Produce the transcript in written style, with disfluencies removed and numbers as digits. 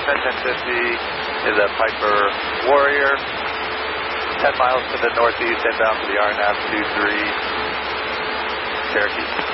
1050 is a Piper Warrior. 10 miles to the northeast, inbound for the RNAV 23 Cherokee.